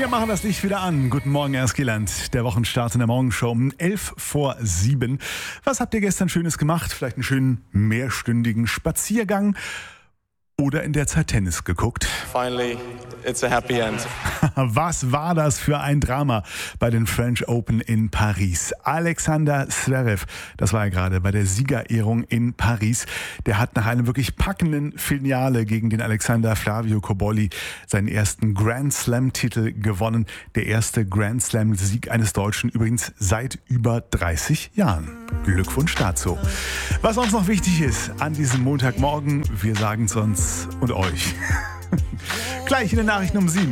Wir machen das Licht wieder an. Guten Morgen, Erskieland. Der Wochenstart in der Morgenshow um 6:11. Was habt ihr gestern Schönes gemacht? Vielleicht einen schönen mehrstündigen Spaziergang oder in der Zeit Tennis geguckt? Finally, it's a happy end. Was war das für ein Drama bei den French Open in Paris? Alexander Zverev, das war ja gerade bei der Siegerehrung in Paris, der hat nach einem wirklich packenden Finale gegen den Alexander Flavio Cobolli seinen ersten Grand Slam-Titel gewonnen. Der erste Grand Slam-Sieg eines Deutschen übrigens seit über 30 Jahren. Glückwunsch dazu. Was uns noch wichtig ist an diesem Montagmorgen, wir sagen es uns und euch. Gleich in den Nachrichten um 7.